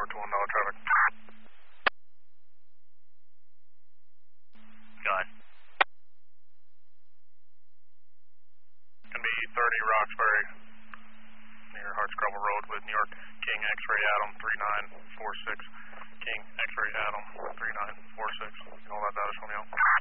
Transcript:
Tower 21 traffic. Go ahead. Can be 30 Roxbury, near Hartscrabble Road with New York King X-Ray Adam 3946. King X-Ray Adam 3946. You can hold that data for me out.